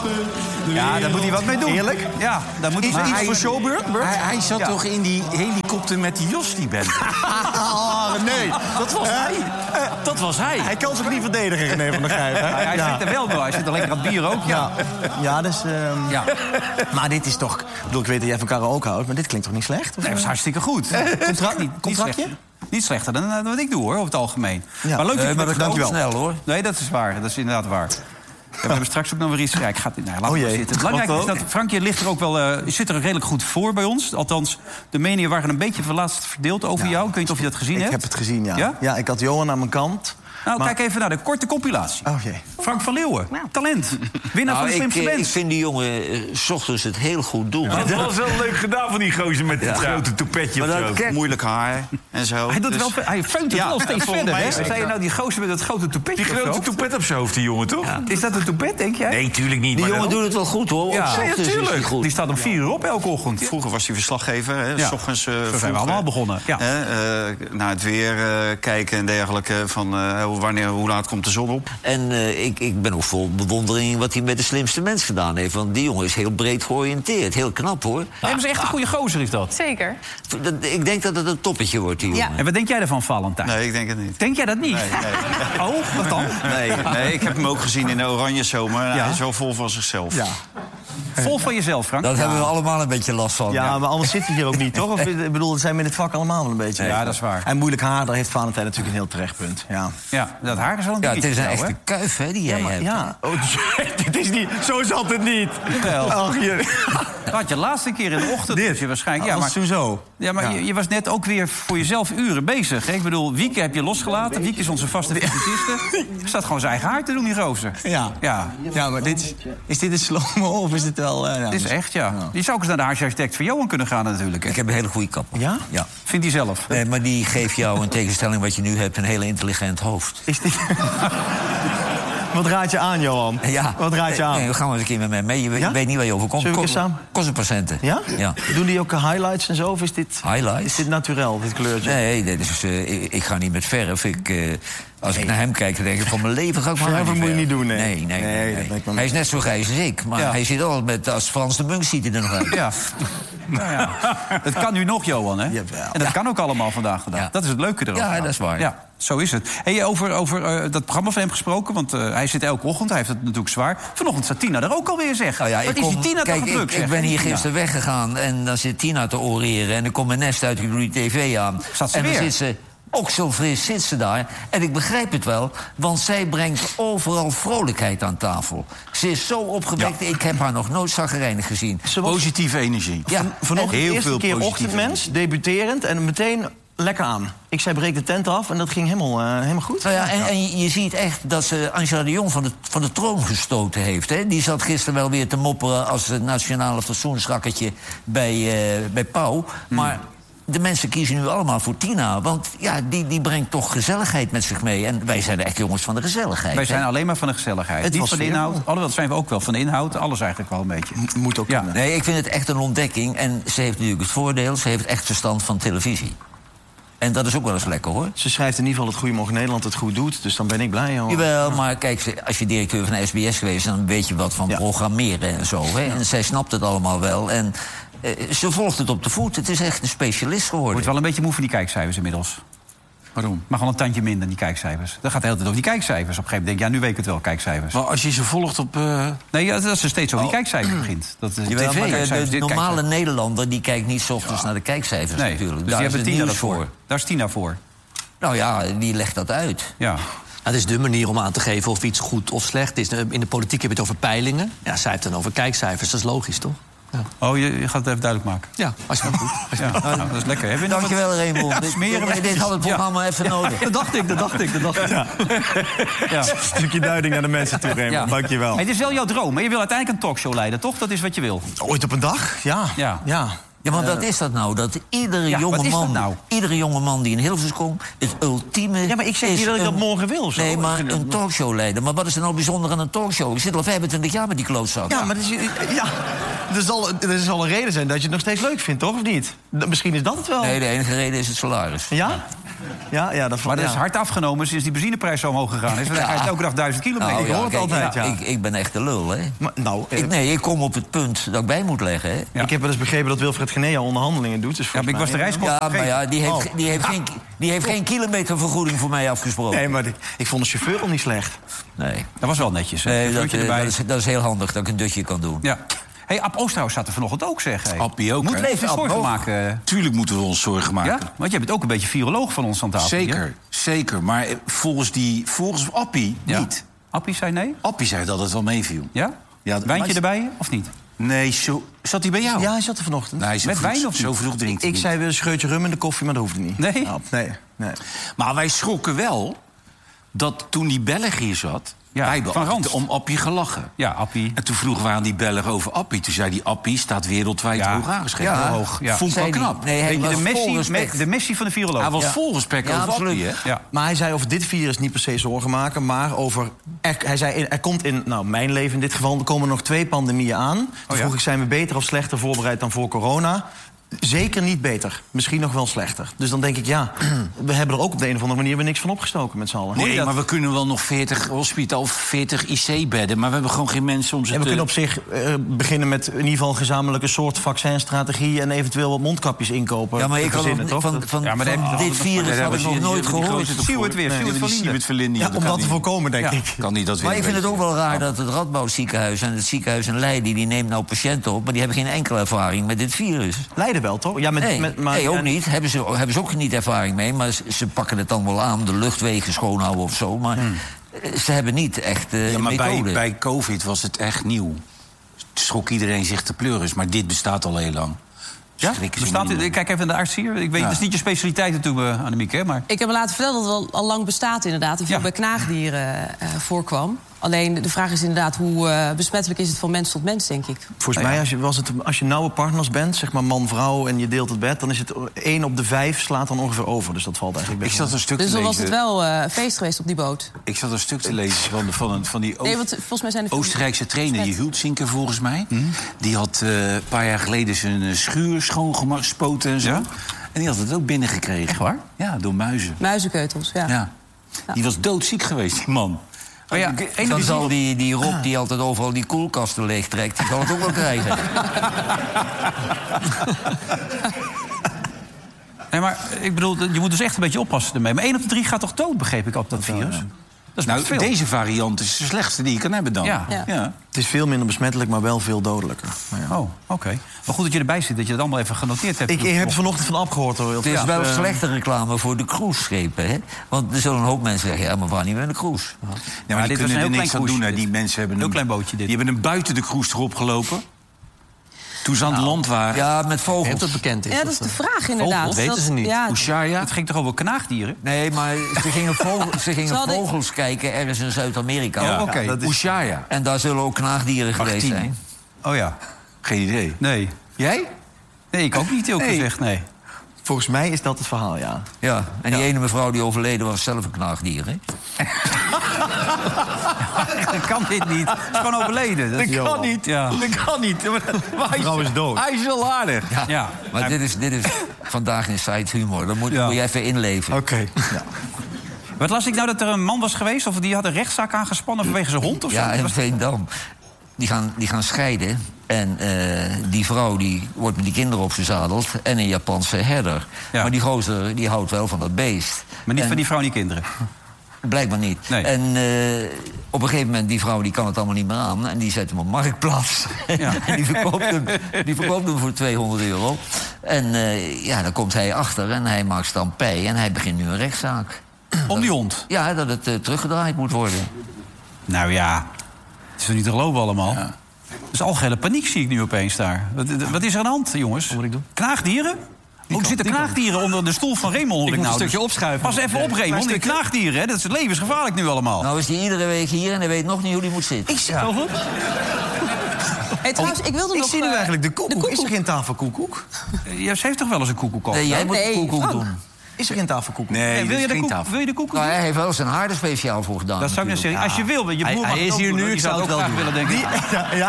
Ja, daar moet hij wat mee doen. Eerlijk? Ja, daar moet hij iets voor Showbird? Hij zat toch in die helikopter met die Jos die bent. Nee, Dat was hij. Dat was hij. hij kan zich niet verdedigen, René van der Grijp. Hè? Hij zit er wel door. Hij zit er lekker aan het bier ook. Ja, dus... Maar dit is toch... Ik bedoel, ik weet dat jij van karaoke houdt, maar dit klinkt toch niet slecht? Nee, dat is hartstikke goed. Contractje? Niet slechter dan wat ik doe, hoor, over het algemeen. Ja. Maar leuk dat je Maar dat gaat Dankjewel. snel, hoor. Nee, dat is waar. Dat is inderdaad waar. We hebben straks ook nog weer iets. Ja, ik ga het laat maar zitten. Het belangrijke is dat Frankje ligt er ook wel, zit er redelijk goed voor bij ons. Althans, de meningen waren een beetje laatst verdeeld over jou. Ik weet niet of je dat gezien hebt. Ik heb het gezien, ja. Ja? Ja, ik had Johan aan mijn kant. Nou, kijk even naar de korte compilatie. Oh jee. Frank van Leeuwen, talent. Winnaar van de slimste ik band. vind die jongen 's ochtends het heel goed doen. Dat was wel leuk gedaan van die gozer met dat grote toepetje op zo. Moeilijk haar en zo. Hij, doet wel, hij feunt het wel steeds verder. Hè? Zei je nou die gozer met dat grote toepetje Die op zijn grote hoofd? toepet op zijn hoofd, die jongen, toch? Ja. Is dat een toepet, denk jij? Nee, tuurlijk niet. Die maar jongen wel. doet het wel goed, hoor. Ja, Op 's ochtends is hij tuurlijk. goed. Die staat om 4 uur op elke ochtend. Vroeger was hij verslaggever. Hè, Ja. 's ochtends, Zo zijn we vroeg, allemaal begonnen. Ja. naar het weer kijken en dergelijke. Van hoe laat komt de zon op? En ik ben ook vol bewondering wat hij met de slimste mens gedaan heeft. Want die jongen is heel breed georiënteerd. Heel knap, hoor. Hebben ze echt een goede gozer, is dat? Zeker. Ik denk dat het een toppetje wordt, die jongen. En wat denk jij ervan, Valentijn? Nee, ik denk het niet. Denk jij dat niet? Nee. Oh, wat dan? Nee, ik heb hem ook gezien in de Oranje Zomer. Ja. Hij is wel vol van zichzelf. Ja. Vol van jezelf, Frank. Daar hebben we allemaal een beetje last van. Ja, maar anders zit hij hier ook niet, toch? Of, ik bedoel, dat zijn we in het vak allemaal wel een beetje. Ja, dat is waar. En moeilijk haar, daar heeft Valentijn natuurlijk een heel terecht punt. Ja, Ja, dat haar is wel een Ja, het dingetje is een voor jou, echte kuif, hè, die jij hebt. ja. Oh, dit is niet... Zo zat het niet. Jawel. Ach, Dat had je laatste keer in de ochtend. Dit? Dus je waarschijnlijk. Ja, maar toen zo. Ja, maar Ja. Je was net ook weer voor jezelf uren bezig. Hè? Ik bedoel, Wieke heb je losgelaten. Wieke is onze vaste visitiste. Hij staat gewoon zijn eigen haar te doen, die gozer. Ja. Ja, Ja, maar is dit een slow-mo of is dit wel... dit is echt, ja. Die zou ook eens naar de haarsarchitect van Johan kunnen gaan natuurlijk. Hè? Ik heb een hele goede kapper. Ja? Ja. Vindt hij zelf. Nee, maar die geeft jou in tegenstelling wat je nu hebt... een heel intelligent hoofd. Is dit... Wat raad je aan, Johan? Ja. Wat raad je aan? Nee, we gaan maar eens een keer met mij mee. Je Ja? weet niet waar je over komt. Zullen we een keer samen? Kostenpercenten. Ja? Ja. Doen die ook highlights en zo? Of is dit... Highlights? Is dit naturel, dit kleurtje? Nee, dit is, ik ga niet met verf. Als ik naar hem kijk, dan denk ik van mijn leven ga ik maar Verven niet moet je verf. niet doen, nee. Nee. dat lijkt me- Hij is net zo grijs als ik, maar Ja. hij zit al met als Frans de Munk ziet hij er nog uit. Ja. Nou ja. Het kan nu nog, Johan, hè? Jawel. En dat kan ook allemaal vandaag de dag. Ja. Dat is het leuke erop. Ja, dat is waar. Ja, zo is het. Hey, over dat programma van hem gesproken, want hij zit elke ochtend. Hij heeft het natuurlijk zwaar. Vanochtend staat Tina er ook alweer, zeg. Nou ja, Wat is die Tina toch gedrukt, ik zeg? ben hier Tina. gisteren weggegaan en dan zit Tina te oreren... en dan komt mijn nest uit de tv aan. Staat ze en dan weer? zit ze... Ook zo fris zit ze daar. En ik begrijp het wel, want zij brengt overal vrolijkheid aan tafel. Ze is zo opgewekt, ik heb haar nog nooit chagrijnig gezien. Positieve energie. Ja, Vanochtend Heel de eerste veel keer positieve ochtendmens, debuterend en meteen lekker aan. Ik zei, breek de tent af en dat ging helemaal goed. Nou ja, en je ziet echt dat ze Angela de Jong van de troon gestoten heeft. Hè? Die zat gisteren wel weer te mopperen als het nationale fatsoensrakketje bij Pauw. Maar de mensen kiezen nu allemaal voor Tina. Want ja, die brengt toch gezelligheid met zich mee. En wij zijn echt jongens van de gezelligheid. Wij hè? zijn alleen maar van de gezelligheid. Het Niet was van de weer- inhoud. Alhoewel, dat zijn we ook wel van de inhoud. Alles eigenlijk wel een beetje. Moet ook Ja. kunnen. Nee, ik vind het echt een ontdekking. En ze heeft natuurlijk het voordeel, ze heeft echt verstand van televisie. En dat is ook wel eens lekker, hoor. Ze schrijft in ieder geval dat Goedemorgen Nederland het goed doet. Dus dan ben ik blij, hoor. Jawel, maar kijk, als je directeur van de SBS geweest... dan weet je wat van programmeren en zo. Hè? En zij snapt het allemaal wel. En ze volgt het op de voet. Het is echt een specialist geworden. Wordt wel een beetje moe van die kijkcijfers inmiddels. Waarom? Maar gewoon een tandje minder, die kijkcijfers. Dat gaat de hele tijd over die kijkcijfers. Op een gegeven moment denk ik, ja, nu weet ik het wel, kijkcijfers. Maar als je ze volgt op... Nee, ja, dat ze steeds over die kijkcijfers begint. Dat is Jawel, tv, maar kijkcijfers, de dit normale kijkcijfers. Nederlander die kijkt niet 's ochtends naar de kijkcijfers Nee, natuurlijk. dus Daar die is hebben het Tina nieuws daarvoor. Daar is Tina voor. Nou ja, die legt dat uit. Ja. Het is de manier om aan te geven of iets goed of slecht is. In de politiek heb je het over peilingen. Ja, zij heeft het dan over kijkcijfers. Dat is logisch, toch? Ja, Oh, je gaat het even duidelijk maken. ja als je het goed. Ja, nou, dat is lekker. Heb je nog Dankjewel, wat- Raymond. Ja, smeren Dit had het programma even nodig. Dat dacht ik. Ja. Een stukje duiding naar de mensen toe, Raymond. Ja. Dankjewel. Hey, dit is wel jouw droom, maar je wil uiteindelijk een talkshow leiden, toch? Dat is wat je wil. Ooit op een dag? Ja. Ja. Ja, maar wat is dat nou? Dat iedere Ja, jonge wat is dat man, nou? iedere jonge man die in Hilversum komt, het ultieme. Ja, maar ik zeg is niet dat ik dat een- morgen wil. Zo. Nee, maar een talkshow leiden. Maar wat is er nou bijzonder aan een talkshow? Ik zit al 25 jaar met die klootzak. Ja, maar er zal een reden zijn dat je het nog steeds leuk vindt, toch? Of niet? Misschien is dat het wel. Nee, de enige reden is het salaris. Ja? Ja, maar dat is hard afgenomen sinds die benzineprijs zo omhoog gegaan is. Hij rijdt elke dag 1000 kilometer. Ik hoor het altijd, Ik ben echt de lul, hè. Maar, ik kom op het punt dat ik bij moet leggen, hè. Ja. Ik heb wel eens begrepen dat Wilfred Genea onderhandelingen doet. Dus ik was de reiskosten vergeten. Maar die heeft geen kilometervergoeding voor mij afgesproken. Nee, maar ik vond de chauffeur al niet slecht. Nee. Dat was wel netjes. Nee, dat is heel handig dat ik een dutje kan doen. Ja. Ab Oosterhuis zat er vanochtend ook, zeg. Appie ook, moeten we even zorgen maken? Tuurlijk moeten we ons zorgen maken. Ja? Want jij bent ook een beetje viroloog van ons aan tafel. Zeker. Maar volgens Appie niet. Appie zei nee? Appie zei dat het wel meeviel. Ja? Wijntje erbij, of niet? Nee, zat hij bij jou? Ja, hij zat er vanochtend. Nee, met wijn of zo vroeg drinkt hij Ik zei weer een scheutje rum in de koffie, maar dat hoefde niet. Nee? Nee. Maar wij schrokken wel dat toen die Belg hier zat... Ja, wij hebben om Appie gelachen. Ja, Appie. En toen vroegen we aan die Belg over Appie. Toen zei die Appie staat wereldwijd hoog aangeschreven. Ja, hoog. Ja. Vond ik wel knap. Nee, de Messi van de viroloog. Hij was vol respect over Appie, hè? Ja. Maar hij zei over dit virus niet per se zorgen maken... maar over... Hij zei, er komt in mijn leven in dit geval... er komen nog 2 pandemieën aan. Toen vroeg ik, zijn we beter of slechter voorbereid dan voor corona... Zeker niet beter. Misschien nog wel slechter. Dus dan denk ik, we hebben er ook op de een of andere manier weer niks van opgestoken met z'n allen. Nee, maar we kunnen wel nog 40 hospitaal of 40 IC-bedden... maar we hebben gewoon geen mensen om ze we kunnen op zich beginnen met in ieder geval een gezamenlijke soort vaccinstrategie... en eventueel wat mondkapjes inkopen. Ja, maar ik had dit virus had ik nog nooit gehoord. Zie het weer, om dat te voorkomen, denk ik. Kan niet dat weer. Maar ik vind het ook wel raar dat het Radboudziekenhuis en het ziekenhuis in Leiden... die neemt nou patiënten op, maar die hebben geen enkele ervaring met dit virus. Leiden wel, toch? Ja, nee, ook niet. Hebben ze ook niet ervaring mee. Maar ze pakken het dan wel aan, de luchtwegen schoonhouden of zo. Maar ze hebben niet echt methode. Bij COVID was het echt nieuw. Schrok iedereen zich te pleuris. Maar dit bestaat al heel lang. Ja? Kijk even naar de arts hier. Ik weet, het is niet je specialiteit natuurlijk, Annemiek, hè? Maar... Ik heb me laten vertellen dat het al lang bestaat, inderdaad. Dat het bij knaagdieren voorkwam. Alleen de vraag is inderdaad, hoe besmettelijk is het van mens tot mens, denk ik. Volgens mij, als je nauwe partners bent, zeg maar man-vrouw... en je deelt het bed, dan is het 1 op de 5 slaat dan ongeveer over. Dus dat valt eigenlijk best wel. Dus dan was het wel feest geweest op die boot. Ik zat een stuk te lezen van die volgens mij zijn Oostenrijkse trainer, die Hultzinker volgens mij. Die had een paar jaar geleden zijn schuur schoongespoten en zo. Ja? En die had het ook binnengekregen. Echt waar? Ja, door muizen. Muizenkeutels, ja. Die was doodziek geweest, die man. Oh ja, dan zal die Rob die altijd overal die koelkasten leegtrekt... die zal het ook wel krijgen. Nee, maar ik bedoel, je moet dus echt een beetje oppassen ermee. Maar 1 op de 3 gaat toch dood, begreep ik, op dat virus? Dat is deze variant is de slechtste die je kan hebben dan. Ja. Het is veel minder besmettelijk, maar wel veel dodelijker. Oh, oké. Maar goed dat je erbij zit, dat je dat allemaal even genoteerd hebt. Ik heb het vanochtend van Ab gehoord, hoor. Het is wel slechte reclame voor de cruiseschepen, hè? Want er zullen een hoop mensen zeggen, ja, maar waar niet met een cruise? Ja, maar die kunnen er niks aan doen, hè. Die mensen hebben een klein bootje dit. Die hebben buiten de cruise erop gelopen. Toen ze aan het land waren. Ja, met vogels. Hebt dat bekend is. Ja, dat is de vraag inderdaad. Vogels weten ze niet. Ja. Ushuaia. Het ging toch over knaagdieren? Nee, maar ze gingen vogels kijken ergens in Zuid-Amerika. Ja, oké. Ushuaia. En daar zullen ook knaagdieren geweest zijn. Oh ja. Geen idee. Nee. Jij? Nee, ik ook niet, heel gezegd, nee. Volgens mij is dat het verhaal, ja. Ja, en die ene mevrouw die overleden was zelf een knaagdier, hè? Dat kan dit niet. Het is gewoon overleden. Dat kan niet. Ja. Dat kan niet. De vrouw is dood. Hij is wel aardig. Ja. Maar dit is vandaag in Site Humor. Dan moet je even inleven. Oké. Ja. Wat las ik nou dat er een man was geweest... of die had een rechtszaak aangespannen vanwege zijn hond of zo? Ja, in Veendam. Die gaan scheiden. En die vrouw die wordt met die kinderen opgezadeld. En een Japanse herder. Ja. Maar die gozer die houdt wel van dat beest. Maar niet van die vrouw en die kinderen? Blijkbaar niet. Nee. En op een gegeven moment, die vrouw die kan het allemaal niet meer aan. En die zet hem op Marktplaats. Ja. En die verkoopt hem voor €200. En dan komt hij achter en hij maakt stampij. En hij begint nu een rechtszaak. Om die hond? Ja, dat het teruggedraaid moet worden. Nou ja, het is toch niet te geloven allemaal? Ja. Dus algehele paniek zie ik nu opeens daar. Wat is er aan de hand, jongens? Wat moet ik doen? Knaagdieren? Er zitten knaagdieren onder de stoel van Raymond. Ik moet een stukje opschuiven. Pas even op, Raymond. Die knaagdieren, hè? Dat is levensgevaarlijk nu allemaal. Nou is die iedere week hier en hij weet nog niet hoe die moet zitten. Zo goed? Hey, trouwens, ik wilde nog... Ik zie nu eigenlijk de koekoek. Is er geen tafelkoekoek? Ja, ze heeft toch wel eens een koekoek al? Nee, jij moet de koekoek doen. Is er geen tafelkoekoek? Nee, wil je geen de koekoek? Nou, hij heeft wel zijn haar er speciaal voor gedaan. Dat zou ik net zeggen. Als je wil, je broer hij is hier nu, ik zou het wel willen, denk ik.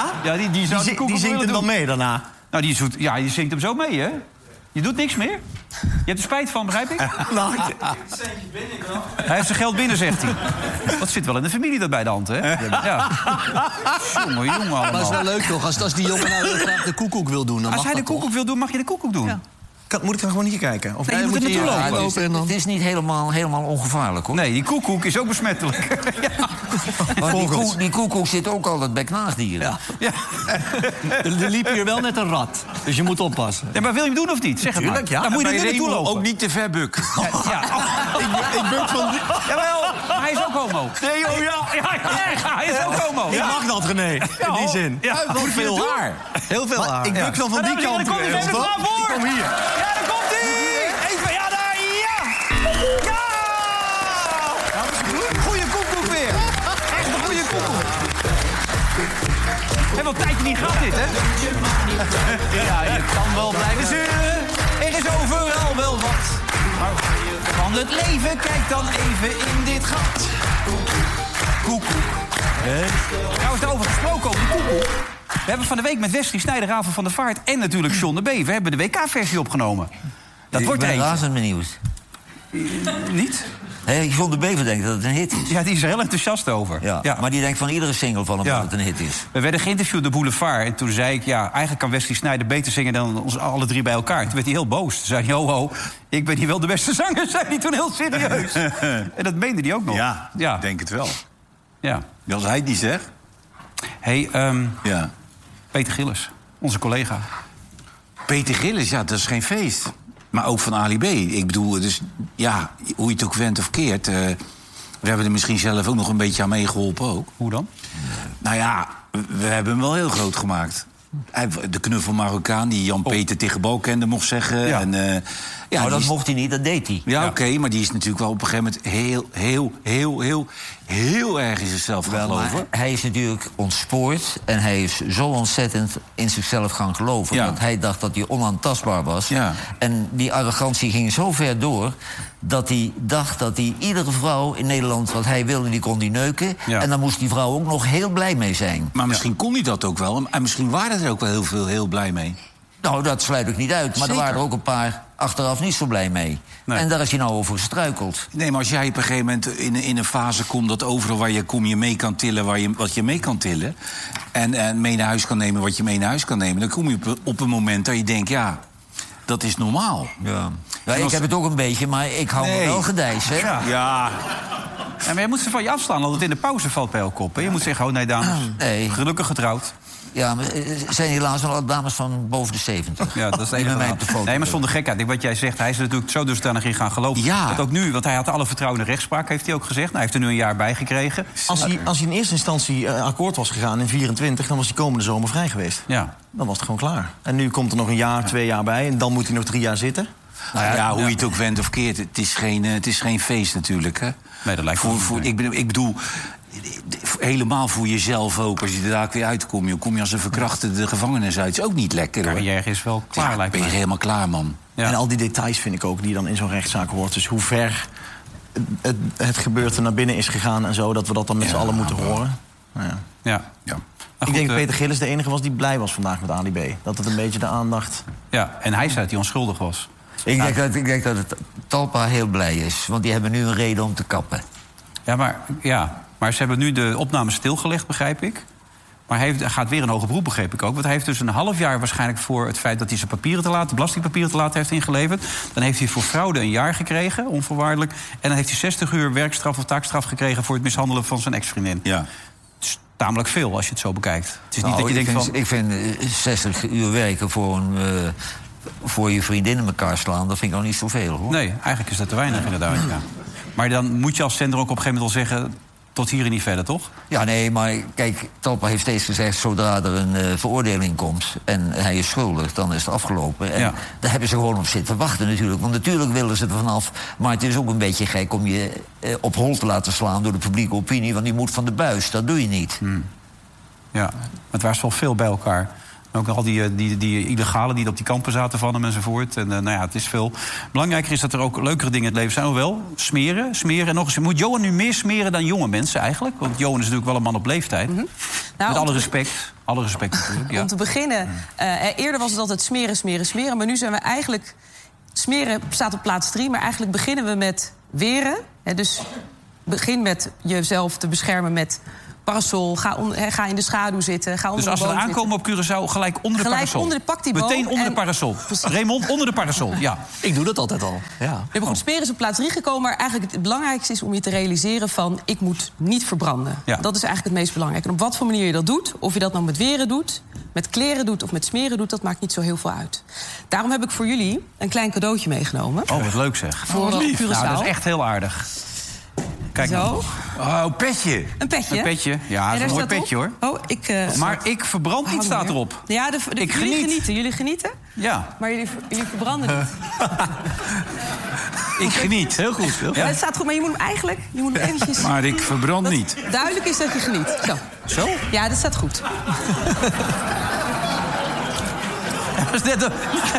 Die zingt hem dan mee daarna? Nou, die zingt hem zo mee, hè? Je doet niks meer? Je hebt er spijt van, begrijp ik? Hij heeft zijn geld binnen, zegt hij. Dat zit wel in de familie dat bij de hand, hè? Ja. Jongen allemaal. Maar het is wel leuk toch, als die jongen nou graag de koekoek wil doen... Dan als hij de koekoek wil doen, mag je de koekoek doen. Ja. Moet ik dan gewoon hier kijken? Of nee, je moet er naartoe lopen. Het is niet helemaal ongevaarlijk, hoor. Nee, die koekoek is ook besmettelijk. Maar die koekoek zit ook altijd bij knaagdieren. Ja. Er liep hier wel net een rat, dus je moet oppassen. Ja, maar wil je hem doen of niet? Zeg het maar. Ja. Dan moet je er naartoe lopen. Ook niet te ver bukken. Ja. Ik buk van... Jawel, maar hij is ook homo. Nee, oh ja. Hij is ook homo. Je mag dat, René. In die zin. Ja, moet veel haar. Heel veel haar. Ik buk dan van die kant. Kom hier. Ja, daar komt hij! Even, ja, daar, ja! Ja! Goeie koekoek weer. Echt een goeie koekoek. We hebben al een tijdje niet gehad, dit, hè? Ja, je kan wel blijven zeuren. Er is overal wel wat. Maar van het leven, kijk dan even in dit gat. Koekoek. Trouwens, daarover gesproken over de koekoek. We hebben van de week met Wesley Snijder, Raven van der Vaart en natuurlijk John de B. We hebben de WK-versie opgenomen. Dat wordt er eentje. Ik ben razend benieuwd. Niet? Nee, John de Bever denkt dat het een hit is. Ja, die is er heel enthousiast over. Ja. Maar die denkt van iedere single van hem dat het een hit is. We werden geïnterviewd door Boulevard. En toen zei ik, eigenlijk kan Wesley Snijder beter zingen dan ons alle drie bij elkaar. Toen werd hij heel boos. Toen zei hij, ho, ik ben hier wel de beste zanger, zei hij toen heel serieus. En dat meende hij ook nog. Ja, ik denk het wel. Ja. Als hij het niet zegt. Peter Gillis, onze collega. Peter Gillis, dat is geen feest. Maar ook van Ali B. Ik bedoel, dus hoe je het ook went of keert... we hebben er misschien zelf ook nog een beetje aan meegeholpen ook. Hoe dan? Nou ja, we hebben hem wel heel groot gemaakt. De knuffel Marokkaan, die Jan-Peter Tiggebal kende, mocht zeggen. Ja. En, maar dat mocht hij niet, dat deed hij. Ja, oké, maar die is natuurlijk wel op een gegeven moment heel erg in zichzelf gaan geloven. Hij is natuurlijk ontspoord en hij is zo ontzettend in zichzelf gaan geloven. Ja. Dat hij dacht dat hij onaantastbaar was. Ja. En die arrogantie ging zo ver door dat hij dacht dat hij iedere vrouw in Nederland wat hij wilde, die kon hij neuken. Ja. En dan moest die vrouw ook nog heel blij mee zijn. Maar misschien kon hij dat ook wel. En misschien waren er ook wel heel blij mee. Nou, dat sluit ik niet uit. Maar er waren er ook een paar achteraf niet zo blij mee. Nee. En daar is hij nou over gestruikeld. Nee, maar als jij op een gegeven moment in een fase komt... dat overal waar je komt je mee kan tillen wat je mee kan tillen... en mee naar huis kan nemen wat je mee naar huis kan nemen... dan kom je op een moment dat je denkt, dat is normaal. Ja, ik heb het ook een beetje, maar ik hou me wel gedijs, hè? Ja. Ja, maar je moet ze van je afslaan, want in de pauze valt bij elkaar op. Hè? Je moet zeggen, nee, dames, gelukkig getrouwd. Ja, maar zijn helaas wel dames van boven de 70. Ja, dat is het enige. Nee, maar zonder gekheid. Wat jij zegt, hij is er natuurlijk zo dusdanig in gaan geloven. Ja. Dat ook nu, want hij had alle vertrouwen in de rechtspraak, heeft hij ook gezegd. Nou, hij heeft er nu een jaar bij gekregen. Als hij in eerste instantie akkoord was gegaan in 24... dan was hij komende zomer vrij geweest. Ja. Dan was het gewoon klaar. En nu komt er nog een jaar, 2 jaar bij... en dan moet hij nog 3 jaar zitten. Nou hoe je het ook went of keert, het is geen feest natuurlijk, hè? Nee, dat lijkt me ik bedoel... helemaal voor jezelf ook. Als je er daar weer uitkomt, kom je als een verkrachte de gevangenis uit. Is ook niet lekker, hoor. Carrière is wel klaar, lijkt me. Ben je helemaal klaar, man. Ja. En al die details vind ik ook, die dan in zo'n rechtszaak hoort. Dus hoe ver het gebeurde naar binnen is gegaan en zo... dat we dat dan met z'n allen moeten horen. Nou ja. Ik denk dat Peter Gillis de enige was die blij was vandaag met Ali B. Dat het een beetje de aandacht... Ja, en hij zei dat hij onschuldig was. Ik denk dat het Talpa heel blij is. Want die hebben nu een reden om te kappen. Maar ze hebben nu de opname stilgelegd, begrijp ik. Maar hij gaat weer een hoger beroep, begreep ik ook. Want hij heeft dus een half jaar waarschijnlijk voor het feit... dat hij zijn belastingpapieren te laat heeft ingeleverd. Dan heeft hij voor fraude een jaar gekregen, onvoorwaardelijk. En dan heeft hij 60 uur werkstraf of taakstraf gekregen... voor het mishandelen van zijn ex-vriendin. Ja. Het is tamelijk veel als je het zo bekijkt. Het is niet dat je denkt van... Ik vind 60 uur werken voor je vriendin in elkaar slaan... dat vind ik al niet zoveel, hoor. Nee, eigenlijk is dat te weinig, inderdaad. Ja. Maar dan moet je als zender ook op een gegeven moment wel zeggen... tot hier en niet verder, toch? Ja, nee, maar kijk, Talpa heeft steeds gezegd... zodra er een veroordeling komt en hij is schuldig, dan is het afgelopen. En daar hebben ze gewoon op zitten wachten natuurlijk. Want natuurlijk willen ze er vanaf. Maar het is ook een beetje gek om je op hol te laten slaan... door de publieke opinie, want die moet van de buis. Dat doe je niet. Ja, het was wel veel bij elkaar. Ook al die illegalen die op die kampen zaten van hem enzovoort. En het is veel. Belangrijker is dat er ook leukere dingen in het leven zijn. Hoewel, smeren. En nog eens, moet Johan nu meer smeren dan jonge mensen eigenlijk? Want Johan is natuurlijk wel een man op leeftijd. Nou, met alle respect. Alle respect natuurlijk, ja. Om te beginnen, eerder was het altijd smeren. Maar nu zijn we eigenlijk Smeren staat op plaats 3, maar eigenlijk beginnen we met weren. Dus begin met jezelf te beschermen met parasol. Ga in de schaduw zitten. Ga onder dus als de we boom aankomen op Curaçao, gelijk onder de parasol. Pak die boom. Meteen onder de parasol. Raymond, onder de parasol. Ja. Ik doe dat altijd al. Ja. Smeren is op plaats 3 gekomen. Maar eigenlijk het belangrijkste is om je te realiseren van... ik moet niet verbranden. Ja. Dat is eigenlijk het meest belangrijke. En op wat voor manier je dat doet, of je dat nou met weren doet... met kleren doet of met smeren doet, dat maakt niet zo heel veel uit. Daarom heb ik voor jullie een klein cadeautje meegenomen. Oh, wat leuk zeg. Voor Curaçao. Nou, dat is echt heel aardig. Kijk zo. Oh, petje. Een petje. Een petje. Ja, dat is een mooi petje, hoor. Oh, maar ik verbrand niet, staat erop. Ja, jullie genieten. Jullie genieten? Ja. Maar jullie verbranden niet. Ik geniet. Heel goed. Ja. Het staat goed, maar je moet hem eventjes... Maar ik verbrand niet. Duidelijk is dat je geniet. Zo? Ja, dat staat goed. Dat is net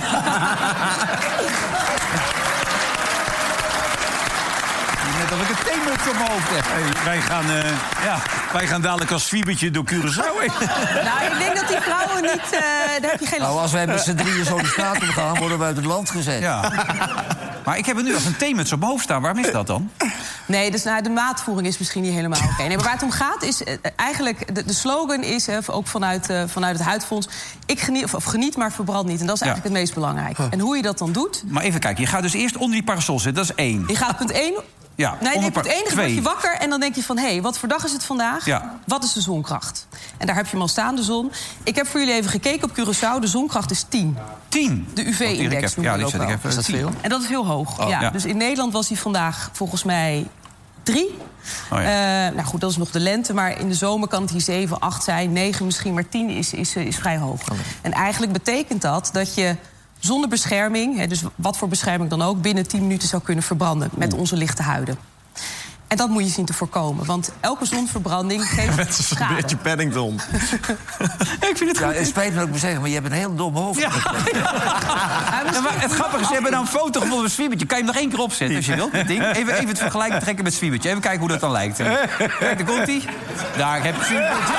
net of ik een theemuts op mijn hoofd heb. Hey, wij gaan dadelijk als Fiebertje door Curaçao heen. Nou, ik denk dat die vrouwen niet... daar heb je geen last van. Nou, als wij met z'n drieën zo de straat op gaan, worden we uit het land gezet. Ja. Maar ik heb er nu als een theemuts op mijn hoofd staan. Waarom is dat dan? Nee, dus de maatvoering is misschien niet helemaal oké. Nee, maar waar het om gaat is... eigenlijk, de slogan is, ook vanuit het Huidfonds... ik geniet, maar verbrand niet. En dat is eigenlijk het meest belangrijke. En hoe je dat dan doet... Maar even kijken, je gaat dus eerst onder die parasol zitten. Dat is 1. Je gaat punt 1... Ja, nee, het enige word je wakker en dan denk je van... hé, wat voor dag is het vandaag? Ja. Wat is de zonkracht? En daar heb je hem al staan, de zon. Ik heb voor jullie even gekeken op Curaçao. De zonkracht is 10. 10? De UV-index noemen we ook wel. Is dat veel? En dat is heel hoog. Oh, ja. Dus in Nederland was hij vandaag volgens mij 3. Oh, ja. Nou goed, dat is nog de lente. Maar in de zomer kan het hier 7, 8 zijn. 9 misschien, maar 10 is vrij hoog. Okay. En eigenlijk betekent dat je... zonder bescherming, dus wat voor bescherming dan ook... binnen 10 minuten zou kunnen verbranden met onze lichte huiden. En dat moet je zien te voorkomen, want elke zonverbranding geeft schade. Een beetje Paddington. Ik vind het goed. Het spijt me ook te zeggen, maar je hebt een heel dom hoofd. Ja. Maar het grappige is, ze hebben nou een foto gevonden van Swiebertje. Kan je hem nog 1 keer opzetten als je wilt? Dat ding. Even het vergelijken trekken met Swiebertje. Even kijken hoe dat dan lijkt. Kijk, daar komt hij. Daar heb je Swiebertje.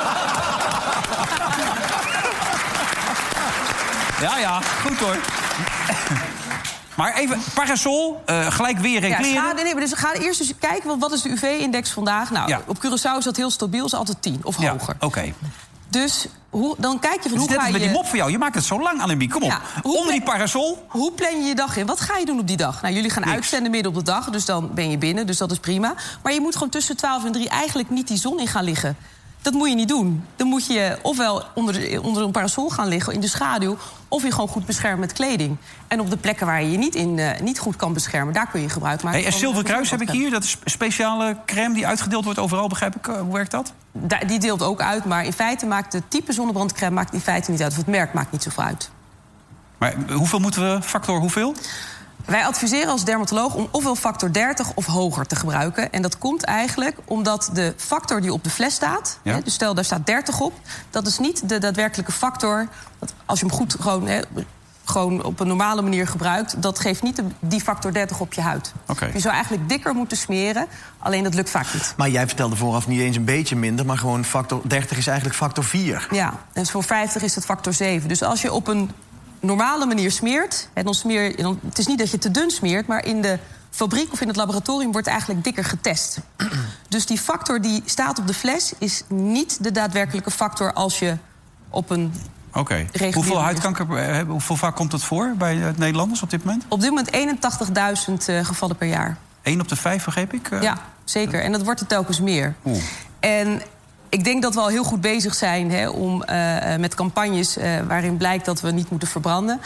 Ja, goed hoor. Maar even, parasol, gelijk weer en kleren. Dus we gaan eerst eens kijken, wat is de UV-index vandaag? Nou, op Curaçao is dat heel stabiel, is altijd 10 of hoger. Oké. Dus dan kijk je van hoe ga je... net met die mop van jou, je maakt het zo lang, Annemiek, kom op. Ja, onder die parasol. Hoe plan je je dag in? Wat ga je doen op die dag? Nou, jullie gaan uitzenden midden op de dag, dus dan ben je binnen, dus dat is prima. Maar je moet gewoon tussen 12 en 3 eigenlijk niet die zon in gaan liggen. Dat moet je niet doen. Dan moet je ofwel onder een parasol gaan liggen in de schaduw... of je gewoon goed beschermen met kleding. En op de plekken waar je je niet goed kan beschermen... daar kun je gebruik maken en Zilverkruis heb ik hier. Dat is een speciale crème die uitgedeeld wordt overal, begrijp ik. Hoe werkt dat? Die deelt ook uit, maar in feite maakt het type zonnebrandcrème... maakt in feite niet uit, of het merk maakt niet zoveel uit. Maar hoeveel moeten we, factor hoeveel? Wij adviseren als dermatoloog om ofwel factor 30 of hoger te gebruiken. En dat komt eigenlijk omdat de factor die op de fles staat... dus stel, daar staat 30 op... dat is niet de daadwerkelijke factor... als je hem goed gewoon op een normale manier gebruikt... dat geeft niet die factor 30 op je huid. Okay. Je zou eigenlijk dikker moeten smeren, alleen dat lukt vaak niet. Maar jij vertelde vooraf niet eens een beetje minder... maar gewoon factor 30 is eigenlijk factor 4. Ja, en voor 50 is het factor 7. Dus als je op een normale manier smeert... het is niet dat je te dun smeert... maar in de fabriek of in het laboratorium wordt eigenlijk dikker getest. Dus die factor die staat op de fles... is niet de daadwerkelijke factor als je op een... Oké. Hoeveel huidkanker, hoeveel vaak komt dat voor bij Nederlanders op dit moment? Op dit moment 81.000 gevallen per jaar. 1 op de 5, begreep ik? Ja, zeker. En dat wordt er telkens meer. En ik denk dat we al heel goed bezig zijn om met campagnes... waarin blijkt dat we niet moeten verbranden.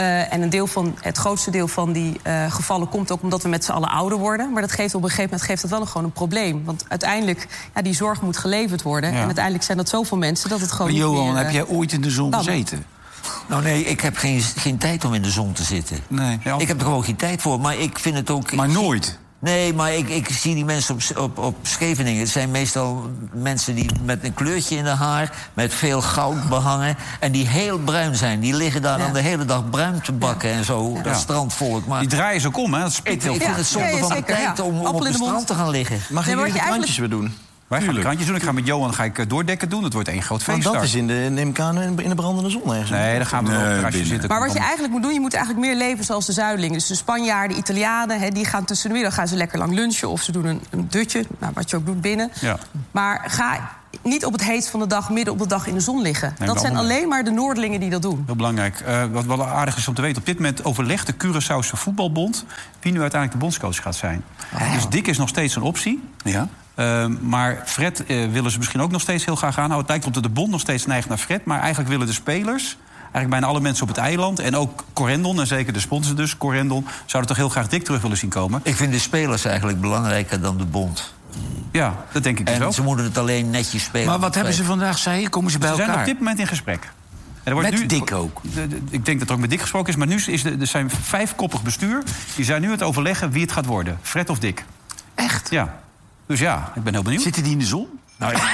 En het grootste deel van die gevallen komt ook omdat we met z'n allen ouder worden. Maar dat geeft op een gegeven moment wel gewoon een probleem. Want uiteindelijk, die zorg moet geleverd worden. Ja. En uiteindelijk zijn dat zoveel mensen dat het gewoon maar Johan, niet meer, heb jij ooit in de zon gezeten? Nou nee, ik heb geen tijd om in de zon te zitten. Nee. Ik heb er gewoon geen tijd voor, maar ik vind het ook... Maar nooit? Nee, maar ik zie die mensen op Scheveningen. Het zijn meestal mensen die met een kleurtje in de haar... met veel goud behangen en die heel bruin zijn. Die liggen daar dan de hele dag bruin te bakken en zo. Dat strandvolk. Maar die draaien ze ook om, hè? Dat spit heel ik vind het zonde van de tijd om op het strand te gaan liggen. Mag ik jullie de krantjes weer doen? Wij gaan krantjes doen. Ik ga met Johan doordekken doen. Het wordt één groot feest. Want dat is in de brandende zon ergens. Nee, dan gaan we nog terrasje zitten. Maar wat je eigenlijk moet doen, je moet eigenlijk meer leven zoals de zuidelingen. Dus de Spanjaarden, de Italianen, die gaan tussen de middag gaan ze lekker lang lunchen. Of ze doen een dutje, wat je ook doet binnen. Ja. Maar ga niet op het heetst van de dag, midden op de dag in de zon liggen. Nee, dat zijn alleen maar de Noorderlingen die dat doen. Heel belangrijk. Wat wel aardig is om te weten, op dit moment overlegt de Curaçaose voetbalbond wie nu uiteindelijk de bondscoach gaat zijn. Dus Dick is nog steeds een optie. Ja. Maar Fred willen ze misschien ook nog steeds heel graag aanhouden. Het lijkt erop dat de bond nog steeds neigt naar Fred. Maar eigenlijk willen de spelers, eigenlijk bijna alle mensen op het eiland, en ook Corendon, en zeker de sponsor dus, Corendon, zouden toch heel graag Dick terug willen zien komen. Ik vind de spelers eigenlijk belangrijker dan de bond. Ja, dat denk ik dus ook. Ze moeten het alleen netjes spelen. Maar wat hebben ze vandaag, zei je? Komen ze bij elkaar? Ze zijn op dit moment in gesprek. Met Dick ook? Ik denk dat er ook met Dick gesproken is. Maar nu er zijn 5-koppig bestuur. Die zijn nu aan het overleggen wie het gaat worden. Fred of Dick. Echt? Ja. Dus ja, ik ben heel benieuwd. Zitten die in de zon? Nou ja.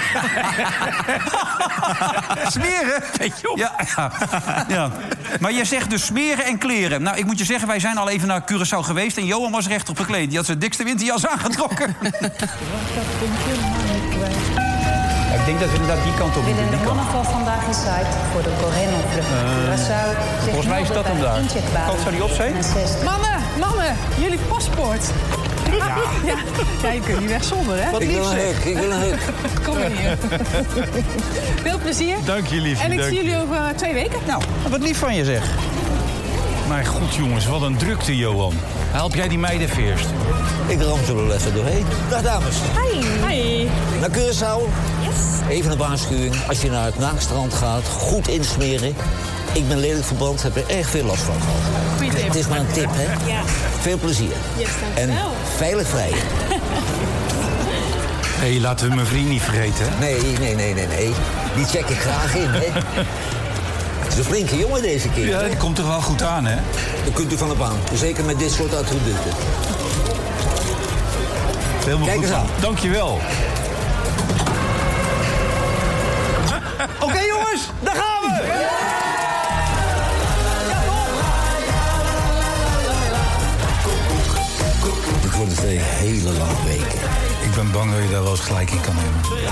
Smeren? Ja. Maar je zegt dus smeren en kleren. Nou, ik moet je zeggen, wij zijn al even naar Curaçao geweest en Johan was recht op gekleed. Die had zijn dikste winterjas aangetrokken. Ik denk dat we inderdaad die kant op moeten. Willen de mannen van vandaag inside voor de Corendon-vlucht naar Curaçao. Volgens mij is dat hem daar. Wat zou die op zijn? Mannen, jullie paspoort. Ja, je kunt niet weg zonder, hè? Ik wil een huk. Kom maar hier. Veel plezier. Dank je, liefje. En ik zie jullie over 2 weken. Nou, wat lief van je, zeg. Mijn god, jongens, wat een drukte, Johan. Help jij die meiden even eerst? Ik ram ze wel even doorheen. Dag, dames. Hi. Naar Curaçao. Yes. Even een waarschuwing. Als je naar het naakstrand gaat, goed insmeren. Ik ben lelijk verbrand, heb er erg veel last van gehad. Goeie tip. Het is maar een tip, hè? Ja. Veel plezier. Yes, en veilig vrijen. Hé, laten we mijn vriend niet vergeten, hè? Nee. Die check ik graag in, hè? Het is een flinke jongen deze keer. Ja, die komt toch wel goed aan, hè? Daar kunt u van op aan. Zeker met dit soort attributen. Helemaal kijk goed eens aan. Dank je wel. Oké, jongens, daar gaan we! Het worden 2 hele lange weken. Ik ben bang dat je daar wel eens gelijk in kan nemen.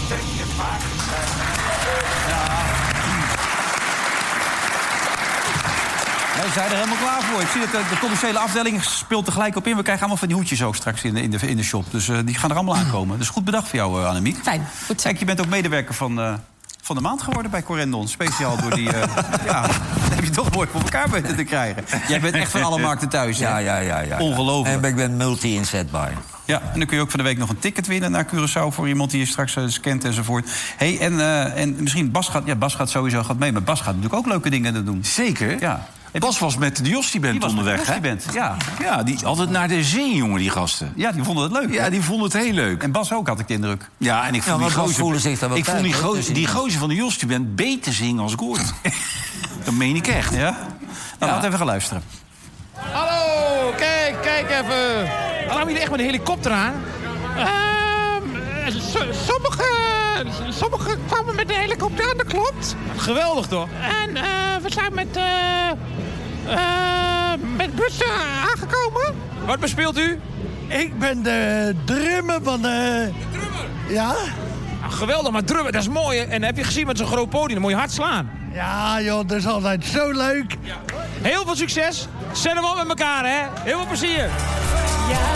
We zijn er helemaal klaar voor. Ik zie dat de commerciële afdeling speelt er gelijk op in. We krijgen allemaal van die hoedjes ook straks in de shop. Dus die gaan er allemaal aankomen. Dus goed bedacht voor jou, Annemiek. Fijn. Goed zo. Kijk, je bent ook medewerker van de maand geworden bij Corendon. Speciaal door die... ja, dat heb je toch mooi voor elkaar weten te krijgen. Jij bent echt van alle markten thuis, hè? Ja. Ongelooflijk. En ik ben multi-inzetbaar. Ja, en dan kun je ook van de week nog een ticket winnen naar Curaçao... voor iemand die je straks scant enzovoort. Hey, en misschien Bas gaat sowieso mee. Maar Bas gaat natuurlijk ook leuke dingen doen. Zeker. Ja. Bas was met de Jostie-band onderweg, hè? Ja, die altijd naar de zee, jongen, die gasten. Ja, die vonden het leuk. Ja, die vonden het heel leuk. En Bas ook, had ik de indruk. Ja, en ik vond die gozer van de Jostie-band beter zingen als Gord. Dat meen ik echt. Ja? Nou, laten we even gaan luisteren. Hallo, kijk even. Kwamen jullie echt met een helikopter aan? Sommigen kwamen met de helikopter aan, dat klopt. Geweldig, toch? En we zijn met bussen aangekomen. Wat bespeelt u? Ik ben de drummer van de... Ja? Ah, geweldig, maar drummen, dat is mooi. En heb je gezien met zo'n groot podium, dan moet je hard slaan. Ja, joh, dat is altijd zo leuk. Ja. Heel veel succes. Zet hem op met elkaar, hè. Heel veel plezier. Ja.